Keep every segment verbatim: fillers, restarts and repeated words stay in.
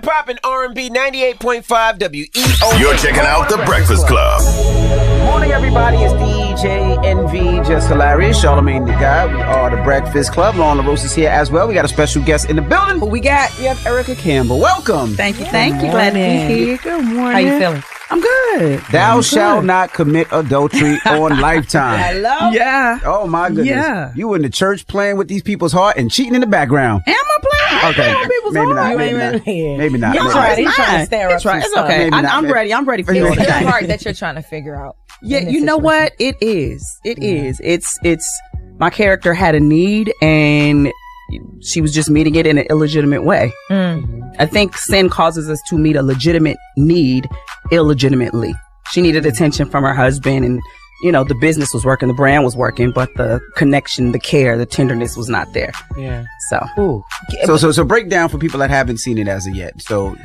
poppin' R and B ninety-eight point five W E O. You're checking out The Breakfast Club. Morning, everybody. It's D J N V, Just Hilarious, Charlamagne the Guy. We are The Breakfast Club. Lauren LaRosa is here as well. We got a special guest in the building. Who we got? We have Erica Campbell. Welcome. Thank you, thank you. Glad to be here. Good morning. How you feeling? I'm good. Thou I'm shalt good. not commit adultery on Lifetime. Hello? Yeah. Oh, my goodness. Yeah. You in the church playing with these people's heart and cheating in the background. Am I playing? Okay. I play with people's Maybe heart. not. You Maybe ain't not. really- Maybe not. He's Maybe right. not. He's trying to stir up It's right. some It's stuff. okay. Maybe I, not. I'm ready. I'm ready for you. It's It's the part that you're trying to figure out. Yeah, in this you know situation. what? It is. It is. It's, it's, my character had a need and she was just meeting it in an illegitimate way. Mm. I think sin causes us to meet a legitimate need illegitimately. She needed attention from her husband and, you know, the business was working, the brand was working, but the connection, the care, the tenderness was not there. Yeah. So, Ooh. So, so, so break down for people that haven't seen it as of yet. So,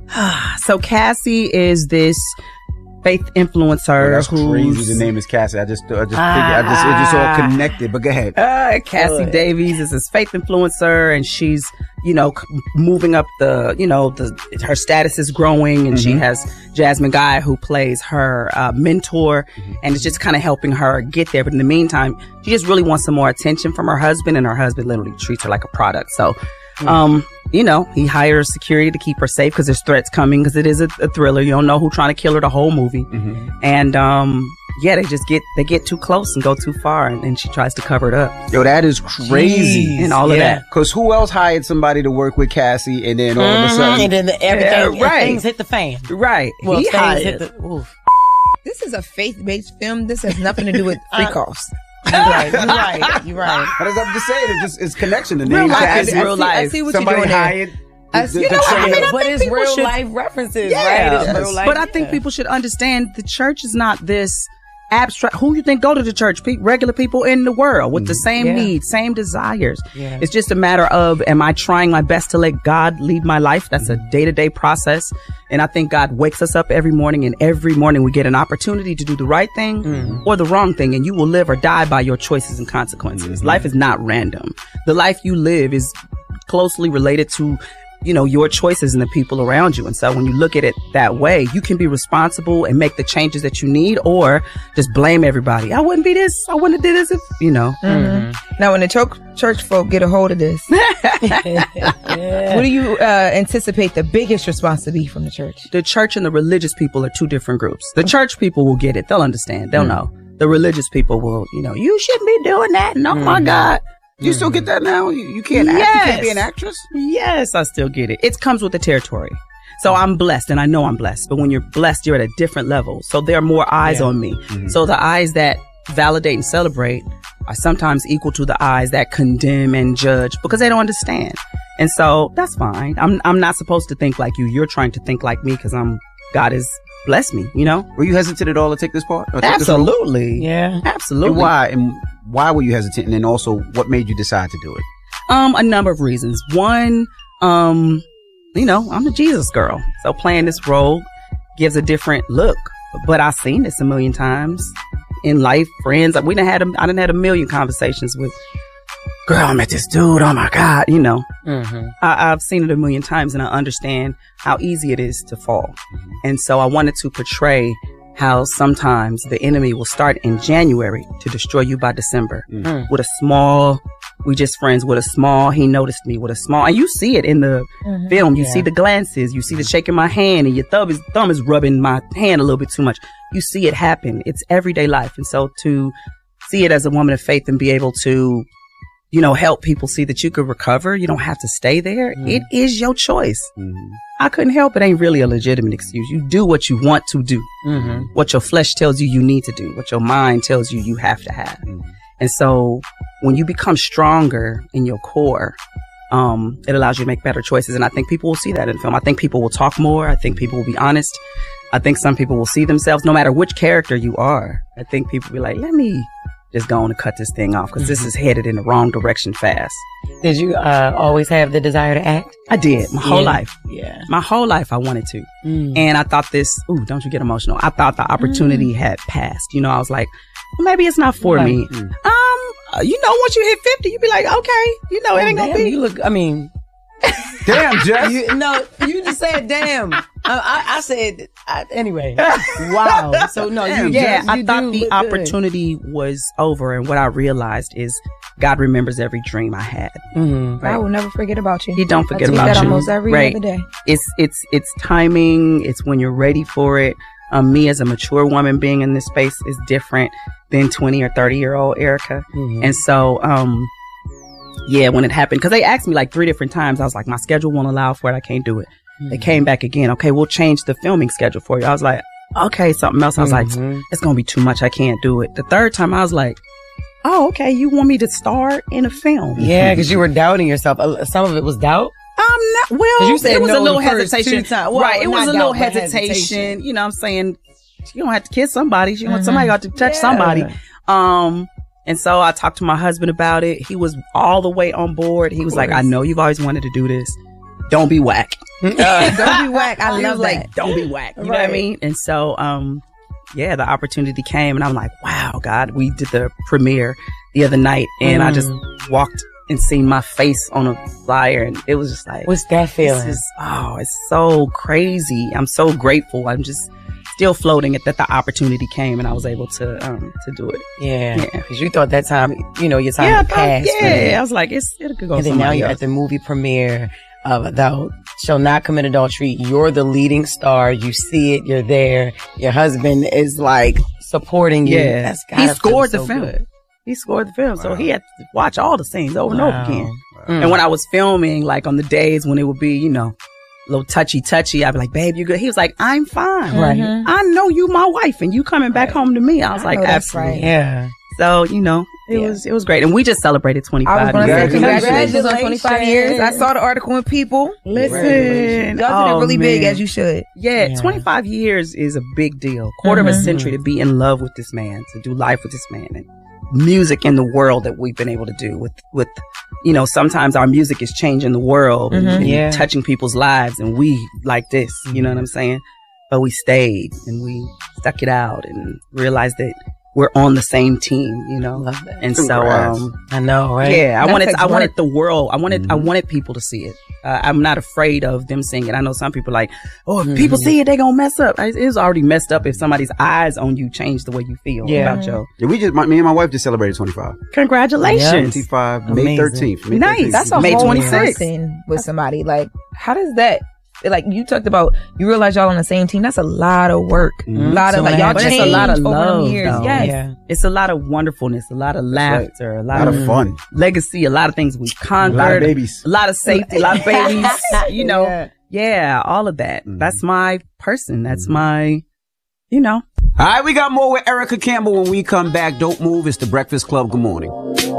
so Cassie is this faith influencer oh, that's who's crazy. The name is Cassie. I just, I just, ah. figured, I just, it just all connected. But go ahead. Uh, Cassie Good. Davies is this faith influencer, and she's, you know, c- moving up the, you know, the her status is growing, and Mm-hmm. she has Jasmine Guy who plays her uh, mentor, Mm-hmm. and it's just kind of helping her get there. But in the meantime, she just really wants some more attention from her husband, and her husband literally treats her like a product. So, um, you know, he hires security to keep her safe because there's threats coming because it is a, a thriller. You don't know who's trying to kill her the whole movie. Mm-hmm. And, um, yeah, they just get, they get too close and go too far and, and she tries to cover it up. Yo, that is crazy. Jeez, and all of yeah. that. Because who else hired somebody to work with Cassie and then all of a Mhm. sudden... And then the, everything, Yeah, right. things hit the fan. Right. Well, he things hired. hit the, oof. This is a faith-based film. This has nothing to do with free calls. You're right. You're right. You're right. But as I'm just saying, it's just it's connection. The Real name life Cassie. is real I see, life. I see what Somebody you're doing there. hired. I the- see- the you know what, I trailer. mean, I But think it's people real should- life references, Yeah. right? It's real life. But I think yeah. people should understand the church is not this abstract. Who you think go to the church? Pe- regular people in the world with the same Yeah. needs, same desires. Yeah. It's just a matter of, am I trying my best to let God lead my life? That's a day-to-day process. And I think God wakes us up every morning, and every morning we get an opportunity to do the right thing Mm-hmm. or the wrong thing, and you will live or die by your choices and consequences. Life is not random. The life you live is closely related to, you know, your choices and the people around you. And so when you look at it that way, you can be responsible and make the changes that you need, or just blame everybody. I wouldn't be this. I wouldn't have did this if, you know. Mhm. Now, when the church church folk get a hold of this, what do you uh, anticipate the biggest response to be from the church? The church and the religious people are two different groups. The church people will get it. They'll understand. They'll know. The religious people will, you know, you shouldn't be doing that. And oh my God. You still get that now? You, you can't act. You Yes. can't be an actress? Yes, I still get it. It comes with the territory. So I'm blessed, and I know I'm blessed. But when you're blessed, you're at a different level. So there are more eyes on me. So the eyes that validate and celebrate are sometimes equal to the eyes that condemn and judge because they don't understand. And so that's fine. I'm I'm not supposed to think like you. You're trying to think like me because I'm God has blessed me. You know, Were you hesitant at all to take this part? Or take this role? absolutely, Yeah. absolutely. And why? And why were you hesitant? And then also, what made you decide to do it? Um, a number of reasons. One, um, you know, I'm a Jesus girl. So playing this role gives a different look. But I've seen this a million times in life, friends. We done had a, I done had a million conversations with, girl, I met this dude. Oh my God. You know, Mm-hmm. I, I've seen it a million times and I understand how easy it is to fall. And so I wanted to portray how sometimes the enemy will start in January to destroy you by December Mm. with a small, we just friends with a small, he noticed me with a small, and you see it in the film. You Yeah. see the glances, you see the shaking my hand, and your thumb is, thumb is rubbing my hand a little bit too much. You see it happen. It's everyday life. And so to see it as a woman of faith and be able to, you know, help people see that you could recover. You don't have to stay there. It is your choice. Mm-hmm. I couldn't help it. Ain't really a legitimate excuse. You do what you want to do, Mm-hmm. what your flesh tells you you need to do, what your mind tells you you have to have. And so when you become stronger in your core, um, it allows you to make better choices. And I think people will see that in film. I think people will talk more. I think people will be honest. I think some people will see themselves no matter which character you are. I think people will be like, let me just go on and cut this thing off because this is headed in the wrong direction fast. Did you uh, always have the desire to act? I did my whole Yeah. life. Yeah. My whole life I wanted to. Mm. And I thought this, ooh, don't you get emotional. I thought the opportunity had passed. You know, I was like, well, maybe it's not for Right. me. Um, uh, you know, once you hit fifty, you be like, okay, you know, it ain't gonna Damn, be. you look, I mean, Damn, Jess. You, no, you just said damn. I, I, I said I, anyway. Wow. So no, you yeah, just, I you thought do the look good. opportunity was over, and what I realized is God remembers every dream I had. Mm-hmm. I will never forget about you. He don't forget I about that you. almost every Right. other day. It's it's it's timing. It's when you're ready for it. Um, me as a mature woman being in this space is different than twenty or thirty year old Erica. Mm-hmm. And so, um, yeah, when it happened, because they asked me like three different times, I was like, my schedule won't allow for it. I can't do it. Mm-hmm. They came back again. Okay, we'll change the filming schedule for you. I was like, okay, something else. I was Mm-hmm. like, it's gonna be too much. I can't do it. The third time, I was like, oh, okay, you want me to star in a film? Yeah, because you were doubting yourself. Uh, Some of it was doubt. I'm not, well, 'Cause you said it was no a little the first hesitation. two times. Well, right, it was not a little doubt, but hesitation. hesitation. You know what I'm saying? You don't have to kiss somebody. You want Mhm. somebody got to touch Yeah. somebody. Um, and so I talked to my husband about it. He was all the way on board. He was like, I know you've always wanted to do this. Don't be whack. Don't be whack. I He love was that. like, don't be whack. You know what I Right. mean? And so, um, yeah, the opportunity came and I'm like, wow, God, we did the premiere the other night and I just walked and seen my face on a flyer and it was just like, What's that feeling? this is, oh, it's so crazy. I'm so grateful. I'm just still floating at that the opportunity came and I was able to, um, to do it. yeah, Yeah. because you thought that time, you know, your time yeah, I had thought- passed. for yeah. that. I was like, it's, it could go And then now somebody you're else. at the movie premiere of Thou Shall Not Commit Adultery. You're the leading star. You see it. You're there. Your husband is like supporting you. Yeah. That's He gotta scored feel the so film. good. He scored the film, so Wow. he had to watch all the scenes over and over Wow. again. Mm. And when I was filming, like on the days when it would be, you know, a little touchy touchy, I'd be like, babe, you good? He was like, I'm fine. Right. Mhm. I know you my wife and you coming back home to me. I was I like, know that's absolutely. right. Yeah. So, you know, it Yeah. was, it was great. And we just celebrated I was twenty-five going to say years. congratulations on twenty-five years. I saw the article in People. Listen. Y'all did oh, it really big man. as you should. Yeah, Yeah. twenty-five years is a big deal. Quarter of a Mhm. century to be in love with this man, to do life with this man, and music in the world that we've been able to do with, with, you know, sometimes our music is changing the world and, Mhm. and Yeah. touching people's lives, and we like this, you know what I'm saying? But we stayed and we stuck it out and realized that we're on the same team, you know? Love that. And so, Congrats. um, I know, right? yeah, I That wanted, takes I wanted work. the world, I wanted, I Mhm. wanted people to see it. Uh, I'm not afraid of them seeing it. I know some people like, oh, if Mhm. people see it, they gonna mess up. It- It's already messed up if somebody's eyes on you change the way you feel Yeah. about your. Yeah, we just, my, me and my wife just celebrated twenty-five. Congratulations. twenty-five, May Amazing. thirteenth. May Nice. thirteenth. That's a May whole twenty-sixth. person with somebody. Like, how does that? Like you talked about, you realize y'all on the same team. That's a lot of work. Mhm. A lot Two of like and a y'all half But it's changed a lot of over them love, years. though. Yes. Yeah. It's a lot of wonderfulness, a lot of right. laughter, a A lot, lot of, of fun. legacy, a lot of things we A conquered, lot of babies. a lot of safety, a lot of babies, you know. Yeah. Yeah, all of that. Mhm. That's my person. That's Mhm. my, you know. All right, we got more with Erica Campbell when we come back. Don't move. It's the Breakfast Club. Good morning.